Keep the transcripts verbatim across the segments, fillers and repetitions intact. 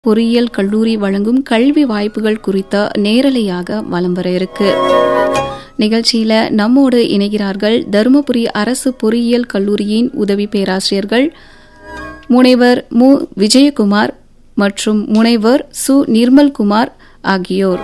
பொறியியல் கல்லூரி வழங்கும் கல்வி வாய்ப்புகள் குறித்த நேரலையாக வலம் வர இருக்கு. நிகழ்ச்சியில நம்மோடு இணைகிறார்கள் தருமபுரி அரசு பொறியியல் கல்லூரியின் உதவி பேராசிரியர்கள் முனைவர் மு விஜயகுமார் மற்றும் முனைவர் சு நிர்மல்குமார் ஆகியோர்.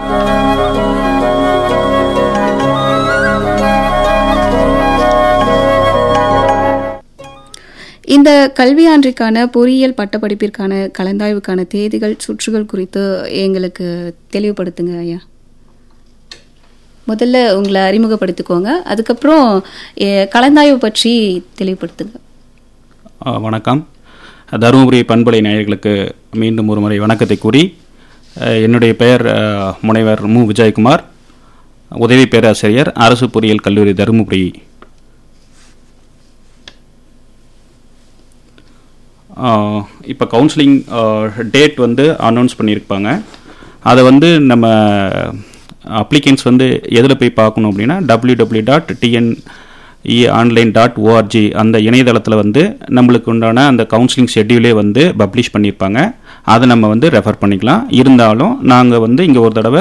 இந்த கல்வியாண்டிற்கான பொறியியல் பட்டப்படிப்பிற்கான கலந்தாய்வுக்கான தேதிகள் சுற்றுகள் குறித்து எங்களுக்கு தெளிவுபடுத்துங்க ஐயா. முதல்ல உங்களை அறிமுகப்படுத்திக்கோங்க, அதுக்கப்புறம் கலந்தாய்வு பற்றி தெளிவுபடுத்துங்க. வணக்கம். தருமபுரி பண்பலை நேயர்களுக்கு மீண்டும் ஒரு முறை வணக்கத்தை கூறி, என்னுடைய பெயர் முனைவர் மு விஜயகுமார், உதவி பேராசிரியர் அரசு பொறியியல் கல்லூரி தருமபுரி. இப்போ கவுன்சிலிங் டேட் வந்து அனௌன்ஸ் பண்ணியிருப்பாங்க. அதை வந்து நம்ம அப்ளிகன்ஸ் வந்து எதில் போய் பார்க்கணும் அப்படின்னா W W dot TNE online dot O R G அந்த இணையதளத்தில் வந்து நம்மளுக்கு உண்டான அந்த கவுன்சிலிங் ஷெட்யூலே வந்து பப்ளிஷ் பண்ணியிருப்பாங்க. அதை நம்ம வந்து ரெஃபர் பண்ணிக்கலாம். இருந்தாலும் நாங்கள் வந்து இங்கே ஒரு தடவை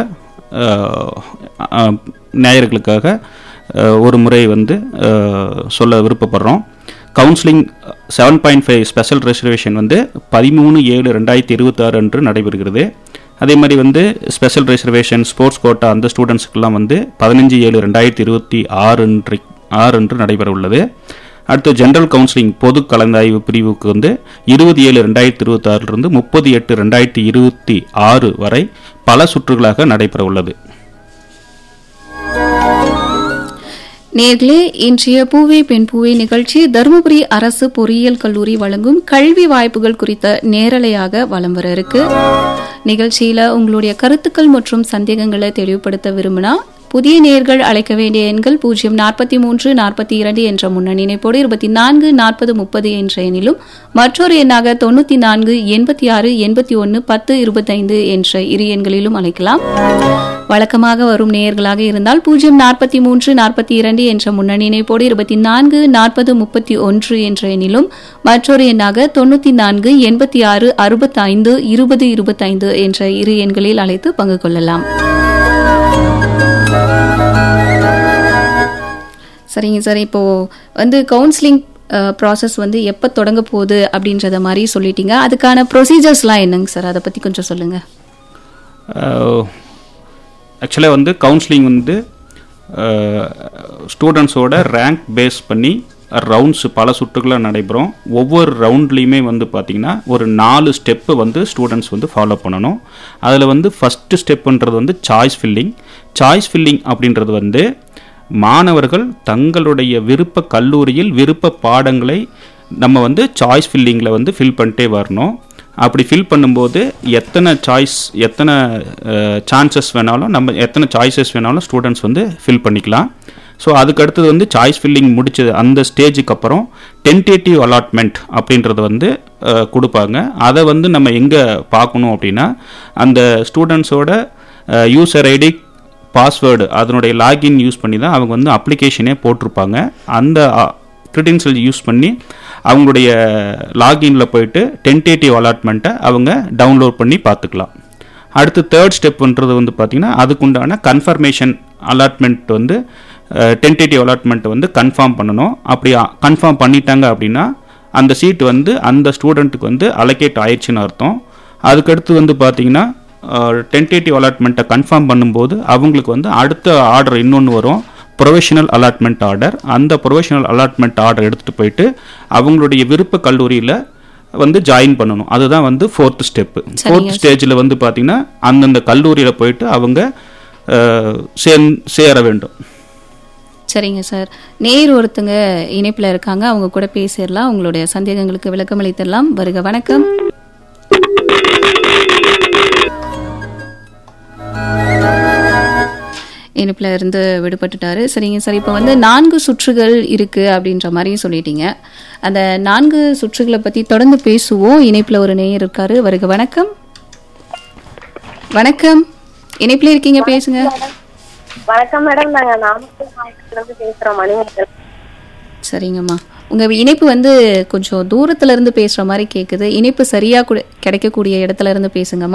நேயர்களுக்காக ஒரு முறை வந்து சொல்ல விருப்பப்படுறோம். Counselling seven point five special reservation வந்து பதிமூணு ஏழு ரெண்டாயிரத்தி இருபத்தாறு அன்று நடைபெறுகிறது. அதே மாதிரி வந்து ஸ்பெஷல் ரிசர்வேஷன் ஸ்போர்ட்ஸ் கோட்டா அந்த ஸ்டூடெண்ட்ஸுக்கெல்லாம் வந்து பதினஞ்சு ஏழு ரெண்டாயிரத்தி இருபத்தி ஆறு அன்று ஆறு அன்று நடைபெற உள்ளது. அடுத்து ஜென்ரல் கவுன்சிலிங் பொது கலந்தாய்வு பிரிவுக்கு வந்து இருபது ஏழு ரெண்டாயிரத்தி இருபத்தி ஆறிலிருந்து முப்பது எட்டு ரெண்டாயிரத்தி இருபத்தி ஆறு வரை பல சுற்றுகளாக நடைபெற உள்ளது. நேர்களே, இன்றைய பூவே பெண் பூவே நிகழ்ச்சி தருமபுரி அரசு பொறியியல் கல்லூரி வழங்கும் கல்வி வாய்ப்புகள் குறித்த நேரலையாக வலம் வர இருக்கு. நிகழ்ச்சியில உங்களுடைய கருத்துக்கள் மற்றும் சந்தேகங்களை தெளிவுபடுத்த விரும்பினா புதிய நேர்கள் அழைக்க வேண்டிய எண்கள் பூஜ்ஜியம் நாற்பத்தி மூன்று நாற்பத்தி இரண்டு என்ற முன்னணி இணைப்போடு இருபத்தி நான்கு நாற்பது முப்பது என்ற எண்ணிலும் மற்றொரு எண்ணாக தொண்ணூத்தி நான்கு எண்பத்தி ஆறு எண்பத்தி ஒன்று பத்து இருபத்தைந்து என்ற இரு எண்களிலும் அழைக்கலாம். வழக்கமாக வரும் நேயர்களாக இருந்தால் பூஜ்ஜியம் நாற்பத்தி மூன்று நாற்பத்தி இரண்டு என்ற முன்னணி இணைப்போடு இருபத்தி நான்கு நாற்பது முப்பத்தி ஒன்று என்ற எண்ணிலும் மற்றொரு எண்ணாக தொண்ணூத்தி நான்கு எண்பத்தி ஆறு அறுபத்தி ஐந்து இருபது இருபத்தைந்து என்ற இரு எண்களில் அழைத்து பங்கு கொள்ளலாம். சரிங்க சார், இப்போ வந்து கவுன்சிலிங் ப்ராசஸ் வந்து எப்போ தொடங்க போகுது அப்படின்றத மாதிரி சொல்லிட்டீங்க. அதுக்கான ப்ரொசீஜர்ஸ்லாம் என்னங்க சார், அதை பற்றி கொஞ்சம் சொல்லுங்கள். ஆக்சுவலாக வந்து கவுன்சிலிங் வந்து ஸ்டூடெண்ட்ஸோட ரேங்க் பேஸ் பண்ணி ரவுண்ட்ஸ் பல சுற்றுகளாக நடைபெறும். ஒவ்வொரு ரவுண்ட்லேயுமே வந்து பார்த்திங்கன்னா ஒரு நாலு ஸ்டெப்பு வந்து ஸ்டூடெண்ட்ஸ் வந்து ஃபாலோ பண்ணணும். அதில் வந்து ஃபஸ்ட்டு ஸ்டெப்புன்றது வந்து சாய்ஸ் ஃபில்லிங். சாய்ஸ் ஃபில்லிங் அப்படின்றது வந்து மாணவர்கள் தங்களுடைய விருப்ப கல்லூரியில் விருப்ப பாடங்களை நம்ம வந்து சாய்ஸ் ஃபில்லிங்கில் வந்து ஃபில் பண்ணிட்டே வரணும். அப்படி ஃபில் பண்ணும்போது எத்தனை சாய்ஸ் எத்தனை சான்சஸ் வேணாலும் நம்ம எத்தனை சாய்ஸஸ் வேணாலும் ஸ்டூடெண்ட்ஸ் வந்து ஃபில் பண்ணிக்கலாம். ஸோ அதுக்கு அடுத்தது வந்து சாய்ஸ் ஃபில்லிங் முடிச்சது அந்த ஸ்டேஜுக்கு அப்புறம் டென்டேட்டிவ் அலாட்மெண்ட் அப்படின்றத வந்து கொடுப்பாங்க. அதை வந்து நம்ம எங்கே பார்க்கணும் அப்படின்னா அந்த ஸ்டூடெண்ட்ஸோட யூசர் ஐடி பாஸ்வேர்டு அதனுடைய லாகின் யூஸ் பண்ணி தான் அவங்க வந்து அப்ளிகேஷனே போட்டிருப்பாங்க. அந்த க்ரெடென்ஷியல் யூஸ் பண்ணி அவங்களுடைய லாகின்ல போயிட்டு டென்டேட்டிவ் அலாட்மெண்ட்டை அவங்க டவுன்லோட் பண்ணி பார்த்துக்கலாம். அடுத்து தேர்ட் ஸ்டெப்ன்றது வந்து பார்த்திங்கன்னா அதுக்குண்டான கன்ஃபர்மேஷன் அலாட்மெண்ட் வந்து டென்டேட்டிவ் அலாட்மெண்ட்டை வந்து கன்ஃபார்ம் பண்ணணும். அப்படி கன்ஃபார்ம் பண்ணிட்டாங்க அப்படின்னா அந்த சீட் வந்து அந்த ஸ்டூடெண்ட்டுக்கு வந்து அலோகேட் ஆயிடுச்சுன்னு அர்த்தம். அதுக்கடுத்து வந்து பார்த்திங்கன்னா டென்டேட்டிவ் அலாட்மெண்ட்டை கன்ஃபார்ம் பண்ணும்போது அவங்களுக்கு வந்து அடுத்த ஆர்டர் இன்னொன்று வரும், ப்ரொவிஷனல் அலாட்மெண்ட் ஆர்டர். அந்த ப்ரொவிஷனல் அலாட்மெண்ட் ஆர்டர் எடுத்துகிட்டு போயிட்டு அவங்களுடைய விருப்ப கல்லூரியில் வந்து ஜாயின் பண்ணணும். அதுதான் வந்து ஃபோர்த் ஸ்டெப்பு. ஃபோர்த் ஸ்டேஜில் வந்து பார்த்திங்கன்னா அந்தந்த கல்லூரியில் போயிட்டு அவங்க சேர வேண்டும். சரிங்க சார், நேர் ஒருத்தங்க இணைப்பில் இருக்காங்க, அவங்க கூட பேசிடலாம், உங்களுடைய சந்தேகங்களுக்கு விளக்கம் அளித்திடலாம். வருக, வணக்கம். இணைப்பில் இருந்து விடுபட்டுட்டாரு. சரிங்க சார், இப்போ வந்து நான்கு சுற்றுகள் இருக்கு அப்படின்ற மாதிரி சொல்லிட்டீங்க. அந்த நான்கு சுற்றுகளை பற்றி தொடர்ந்து பேசுவோம். இணைப்பில் ஒரு நேயர் இருக்காரு. வருக, வணக்கம். வணக்கம், இணைப்பில் இருக்கீங்க, பேசுங்க. வணக்கம் மேடம், நாங்கள் நாமக்கல் மாவட்டத்திலிருந்து பேசுகிறோம், மணிமேகலை. சரிங்கம்மா, உங்க இணைப்பு வந்து கொஞ்சம் தூரத்துல இருந்து பேசுற மாதிரி கேக்குது. இணைப்பு சரியா கூட- கிடைக்கக்கூடிய இடத்துல இருந்து பேசுங்கம்மா.